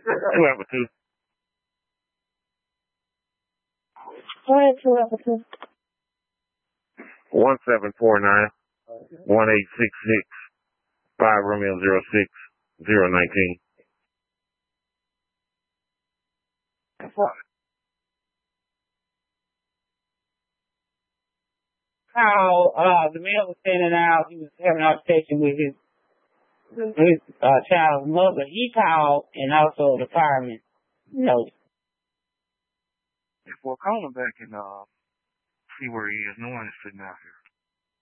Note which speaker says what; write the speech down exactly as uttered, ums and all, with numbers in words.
Speaker 1: Two Alpha two.
Speaker 2: Go ahead, two Alpha two.
Speaker 1: One seven four nine one eight six six five Romeo zero six zero nineteen.
Speaker 2: How uh the male was standing out, he was having an altercation with his his uh child's mother. He called, and also the fireman. You know.
Speaker 1: Well, call him back and uh see where he is. No one is sitting out here.